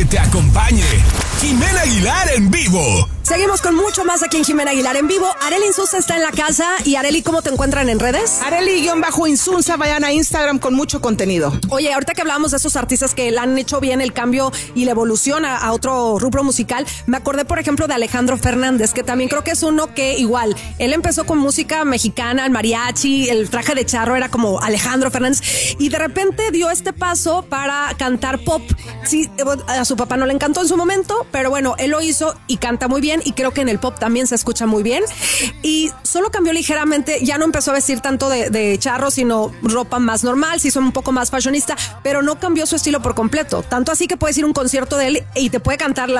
te acompañe. Jimena Aguilar en vivo. Seguimos con mucho más aquí en Jimena Aguilar en vivo. Arely Insunza está en la casa. Y Arely, ¿cómo te encuentran en redes? Arely-Insunza, vayan a Instagram con mucho contenido. Oye, ahorita que hablábamos de esos artistas que le han hecho bien el cambio y la evolución a otro rubro musical, me acordé, por ejemplo, de Alejandro Fernández, que también creo que es uno que igual, él empezó con música mexicana, el mariachi, el traje de charro era como Alejandro Fernández, y de repente dio este paso para cantar pop. Sí, a su papá no le encantó en su momento, pero bueno, él lo hizo y canta muy bien, y creo que en el pop también se escucha muy bien, y solo cambió ligeramente, ya no empezó a vestir tanto de charro, sino ropa más normal, se hizo un poco más fashionista, pero no cambió su estilo por completo, tanto así que puedes ir a un concierto de él y te puede cantar